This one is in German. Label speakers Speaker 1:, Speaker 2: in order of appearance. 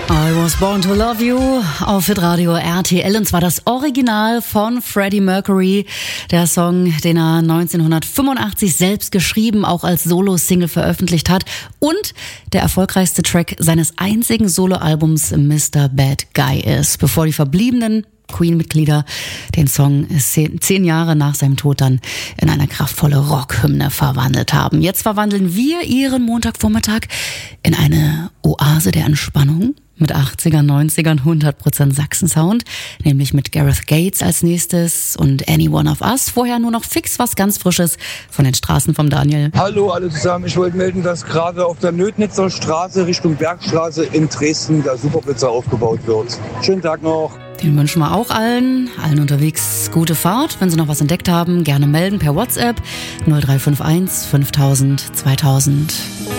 Speaker 1: I was born to love you auf Hitradio RTL, und zwar das Original von Freddie Mercury. Der Song, den er 1985 selbst geschrieben, auch als Solo-Single veröffentlicht hat, und der erfolgreichste Track seines einzigen Soloalbums Mr. Bad Guy ist, bevor die verbliebenen Queen-Mitglieder den Song 10 Jahre nach seinem Tod dann in eine kraftvolle Rockhymne verwandelt haben. Jetzt verwandeln wir Ihren Montagvormittag in eine Oase der Entspannung mit 80ern, 90ern, 100% Sachsen-Sound, nämlich mit Gareth Gates als nächstes und Any One of Us. Vorher nur noch fix was ganz Frisches von den Straßen vom Daniel.
Speaker 2: Hallo alle zusammen, ich wollte melden, dass gerade auf der Nödnitzer Straße Richtung Bergstraße in Dresden der Superblitzer aufgebaut wird. Schönen Tag noch.
Speaker 1: Den wünschen wir auch allen unterwegs gute Fahrt. Wenn Sie noch was entdeckt haben, gerne melden per WhatsApp 0351 5000 2000.